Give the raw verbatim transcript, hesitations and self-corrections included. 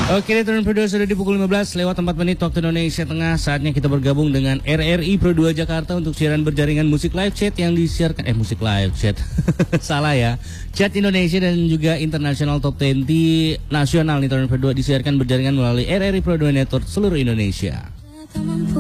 Oke, turn Pro dua sudah di pukul lima belas lewat empat menit waktu Indonesia Tengah. Saatnya kita bergabung dengan R R I Pro dua Jakarta untuk siaran berjaringan musik live chat yang disiarkan eh musik live chat. Salah ya. Chat Indonesia dan juga International Top dua puluh nasional nih turn Pro dua disiarkan berjaringan melalui R R I Pro dua Network seluruh Indonesia.